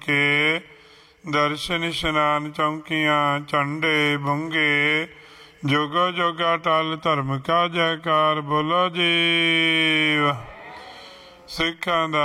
ਕੇ ਦਰਸ਼ਨ ਇਸ਼ਨਾਨ ਚੌਂਕੀਆਂ ਝੰਡੇ ਬੁੰਗੇ ਜੋਗੋ ਜੋਗਾ ਟਲ ਧਰਮ ਕਾ ਜੈਕਾਰ ਬੋਲੋ ਜੀ। ਸਿੱਖਾਂ ਦਾ